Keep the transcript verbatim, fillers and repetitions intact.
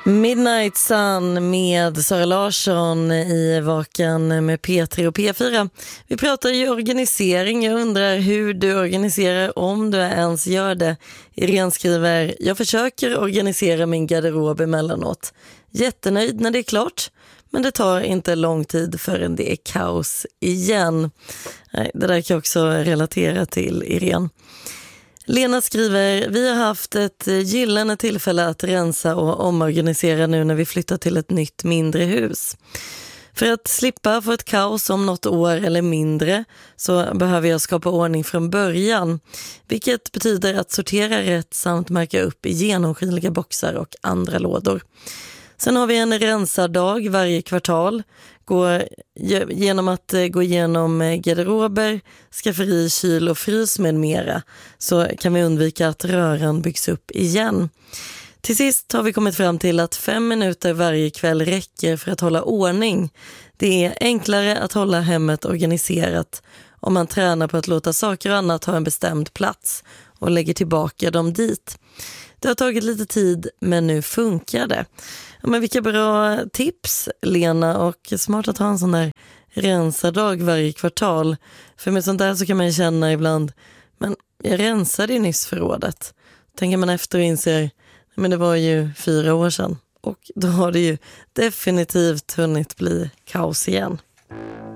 Midnight Sun med Sara Larsson i Vakan med P tre och P fyra. Vi pratar ju organisering. Jag undrar hur du organiserar, om du ens gör det. Irene skriver: jag försöker organisera min garderob emellanåt. Jättenöjd när det är klart, men det tar inte lång tid förrän det är kaos igen. Nej, det där kan jag också relatera till, Irene. Lena skriver: vi har haft ett gyllene tillfälle att rensa och omorganisera nu när vi flyttar till ett nytt mindre hus. För att slippa få ett kaos om något år eller mindre så behöver jag skapa ordning från början. Vilket betyder att sortera rätt samt märka upp i genomskinliga boxar och andra lådor. Sen har vi en rensardag varje kvartal. Gå, genom att gå igenom garderober, skafferi, kyl och frys med mera, så kan vi undvika att röran byggs upp igen. Till sist har vi kommit fram till att fem minuter varje kväll räcker för att hålla ordning. Det är enklare att hålla hemmet organiserat om man tränar på att låta saker och annat ha en bestämd plats och lägger tillbaka dem dit. Det har tagit lite tid, men nu funkar det. Ja, men vilka bra tips, Lena, och smart att ha en sån där rensardag varje kvartal. För med sånt där så kan man känna ibland, men jag rensade ju nyss förrådet. Tänker man efter och inser, men det var ju fyra år sedan. Och då har det ju definitivt hunnit bli kaos igen.